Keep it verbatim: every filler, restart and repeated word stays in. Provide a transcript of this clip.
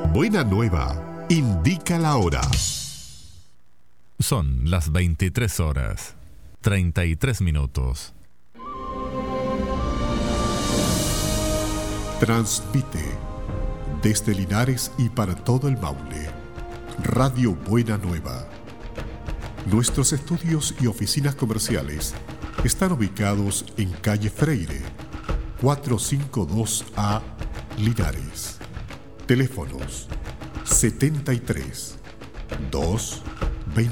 Buena Nueva indica la hora. Son las veintitrés horas, treinta y tres minutos. Transmite desde Linares y para todo el Maule, Radio Buena Nueva. Nuestros estudios y oficinas comerciales están ubicados en calle Freire, cuatrocientos cincuenta y dos A, Linares. Teléfonos setenta y tres, dos,